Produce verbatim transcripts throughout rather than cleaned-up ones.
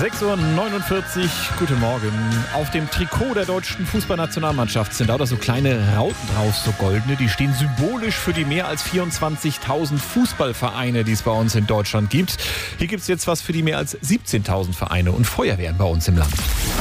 sechs Uhr neunundvierzig, guten Morgen. Auf dem Trikot der deutschen Fußballnationalmannschaft sind lauter so kleine Rauten drauf, so goldene. Die stehen symbolisch für die mehr als vierundzwanzigtausend Fußballvereine, die es bei uns in Deutschland gibt. Hier gibt es jetzt was für die mehr als siebzehntausend Vereine und Feuerwehren bei uns im Land.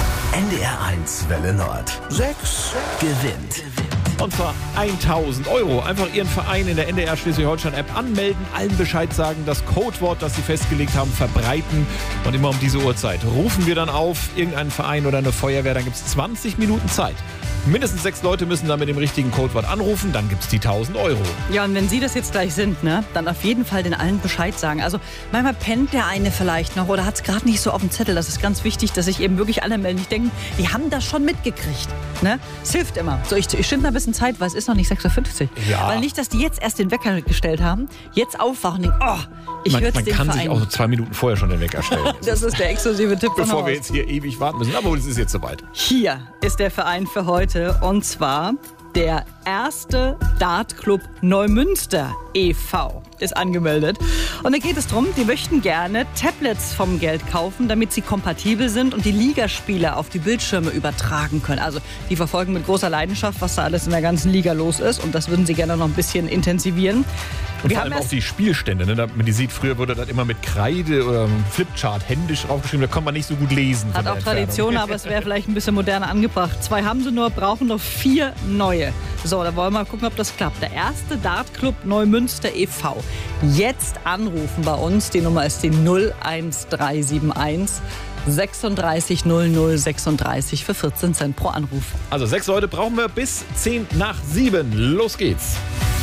N D R eins Welle Nord. sechs gewinnt. Und zwar tausend Euro. Einfach Ihren Verein in der N D R Schleswig-Holstein-App anmelden, allen Bescheid sagen, das Codewort, das Sie festgelegt haben, verbreiten. Und immer um diese Uhrzeit rufen wir dann auf, irgendeinen Verein oder eine Feuerwehr, dann gibt es zwanzig Minuten Zeit. Mindestens sechs Leute müssen dann mit dem richtigen Codewort anrufen, dann gibt es die tausend Euro. Ja, und wenn Sie das jetzt gleich sind, ne, dann auf jeden Fall den allen Bescheid sagen. Also manchmal pennt der eine vielleicht noch oder hat es gerade nicht so auf dem Zettel. Das ist ganz wichtig, dass sich eben wirklich alle melden. Ich denke, die haben das schon mitgekriegt. Ne? Es hilft immer. So, ich, ich schind mal ein bisschen Zeit, weil es ist noch nicht sechs Uhr fünfzig. Ja. Weil nicht, dass die jetzt erst den Wecker gestellt haben, jetzt aufwachen und denken, oh, ich Man, höre jetzt man den kann Verein. sich auch so zwei Minuten vorher schon den Wecker stellen. Das ist der exklusive Tipp von Bevor wir Horst. jetzt hier ewig warten müssen. Aber es ist jetzt soweit. Hier ist der Verein für heute und zwar der erste Dartclub Neumünster e V ist angemeldet. Und da geht es darum, die möchten gerne Tablets vom Geld kaufen, damit sie kompatibel sind und die Ligaspiele auf die Bildschirme übertragen können. Also die verfolgen mit großer Leidenschaft, was da alles in der ganzen Liga los ist. Und das würden sie gerne noch ein bisschen intensivieren. Und Wir vor haben allem auch erst- die Spielstände. Ne? Da, man die sieht, früher wurde das immer mit Kreide oder einem Flipchart händisch draufgeschrieben. Da konnte man nicht so gut lesen. von Hat der auch Entfernung. Tradition, aber es wäre vielleicht ein bisschen moderner angebracht. Zwei haben sie nur, brauchen noch vier neue. So, da wollen wir mal gucken, ob das klappt. Der erste Dartclub Neumünster e V. Jetzt anrufen bei uns. Die Nummer ist die null eins drei sieben eins sechsunddreißig null null sechsunddreißig für vierzehn Cent pro Anruf. Also sechs Leute brauchen wir bis zehn nach sieben. Los geht's.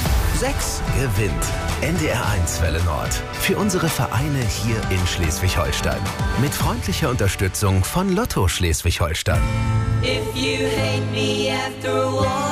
sechs gewinnt. N D R eins Welle Nord. Für unsere Vereine hier in Schleswig-Holstein. Mit freundlicher Unterstützung von Lotto Schleswig-Holstein. If you hate me after a while